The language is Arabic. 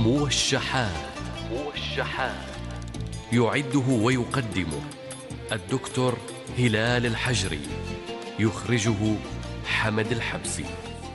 موشحات. يعده ويقدمه الدكتور هلال الحجري، يخرجه حمد الحبسي.